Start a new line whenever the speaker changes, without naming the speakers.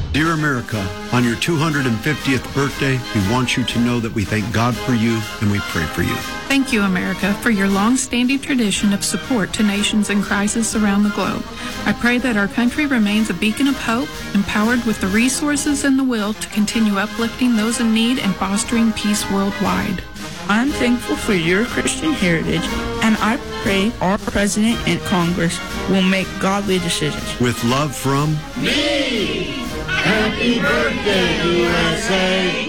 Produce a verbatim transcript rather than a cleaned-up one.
Dear America, on your two hundred fiftieth birthday, we want you to know that we thank God for you and we pray for you.
Thank you, America, for your long-standing tradition of support to nations in crisis around the globe. I pray that our country remains a beacon of hope, empowered with the resources and the will to continue uplifting those in need and fostering peace worldwide.
I'm thankful for your Christian heritage, and I pray our President and Congress will make godly decisions.
With love from
me! Happy birthday, U S A!